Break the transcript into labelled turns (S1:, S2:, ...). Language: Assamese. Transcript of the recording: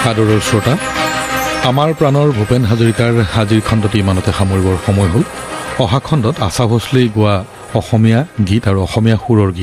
S1: আদৰৰ শ্ৰোতা, আমাৰ প্ৰাণৰ ভূপেন হাজৰিকাৰ আজিৰ খণ্ডটি ইমানতে সামৰিবৰ সময় হ'ল। অহা খণ্ডত আশা ভোছলেই গোৱা অসমীয়া গীত আৰু অসমীয়া সুৰৰ গীত